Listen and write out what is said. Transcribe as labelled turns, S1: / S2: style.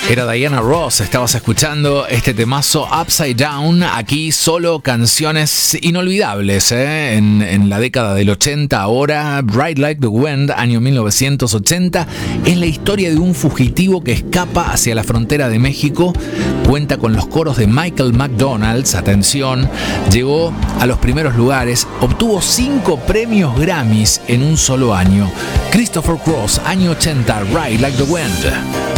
S1: Era Diana Ross, estabas escuchando este temazo Upside Down, aquí solo canciones inolvidables, en la década del 80. Ahora Ride Like the Wind, año 1980, es la historia de un fugitivo que escapa hacia la frontera de México, cuenta con los coros de Michael McDonald, atención, llegó a los primeros lugares, obtuvo 5 premios Grammys en un solo año. Christopher Cross, año 80, Ride Like the Wind.